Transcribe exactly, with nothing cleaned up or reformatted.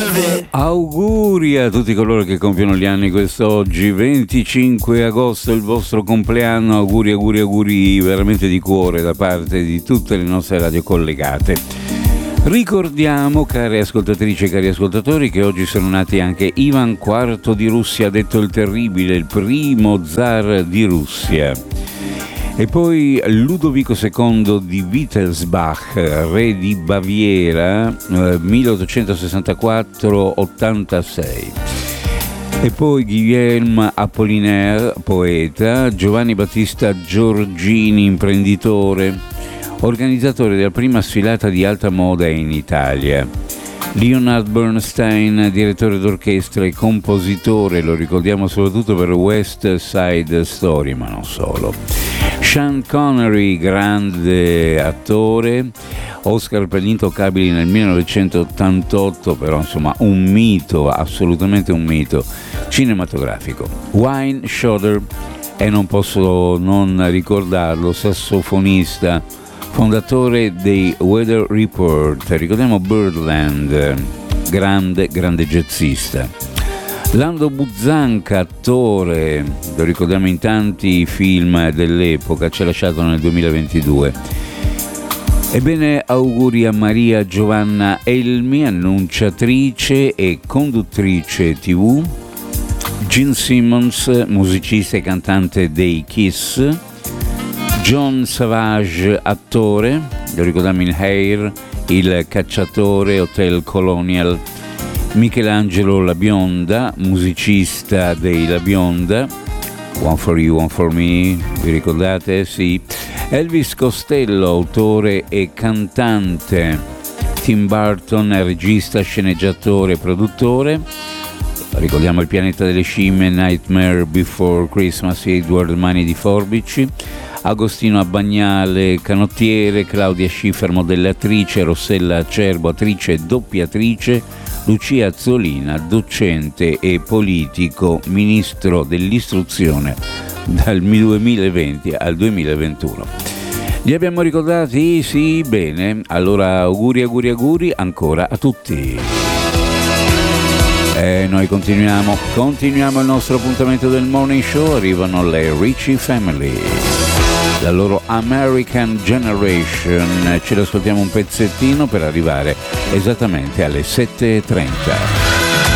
Auguri a tutti coloro che compiono gli anni quest'oggi, venticinque agosto, il vostro compleanno. Auguri, auguri, auguri veramente di cuore da parte di tutte le nostre radio collegate. Ricordiamo, care ascoltatrici e cari ascoltatori, che oggi sono nati anche Ivan quarto di Russia, detto il Terribile, il primo zar di Russia. E poi Ludovico secondo di Wittelsbach, re di Baviera, eh, milleottocentosessantaquattro ottantasei. E poi Guillaume Apollinaire, poeta, Giovanni Battista Giorgini, imprenditore, organizzatore della prima sfilata di alta moda in Italia. Leonard Bernstein, direttore d'orchestra e compositore, lo ricordiamo soprattutto per West Side Story, ma non solo. Sean Connery, grande attore, Oscar per Gli Intoccabili nel millenovecentottantotto, però insomma un mito, assolutamente un mito cinematografico. Wayne Shorter, e non posso non ricordarlo, sassofonista, fondatore dei Weather Report, ricordiamo Birdland, grande, grande jazzista. Lando Buzzanca, attore, lo ricordiamo in tanti film dell'epoca, ci ha lasciato nel duemilaventidue. Ebbene, auguri a Maria Giovanna Elmi, annunciatrice e conduttrice tivù, Gene Simmons, musicista e cantante dei Kiss, John Savage, attore, lo ricordiamo in Hair, Il cacciatore, Hotel Colonial, Michelangelo La Bionda, musicista dei La Bionda, One for You, One for Me, vi ricordate? Sì. Elvis Costello, autore e cantante, Tim Burton, regista, sceneggiatore e produttore, ricordiamo Il pianeta delle scimmie, Nightmare Before Christmas, Edward Mani di Forbici, Agostino Abbagnale, canottiere, Claudia Schiffer, modellatrice, Rossella Acerbo, attrice e doppiatrice, Lucia Azzolina, docente e politico, ministro dell'istruzione dal duemilaventi al duemilaventuno. Li abbiamo ricordati? Sì, bene. Allora auguri, auguri, auguri ancora a tutti. E noi continuiamo, continuiamo il nostro appuntamento del Morning Show. Arrivano le Ricci Family, la loro American Generation. Ce l'ascoltiamo un pezzettino per arrivare esattamente alle sette e trenta.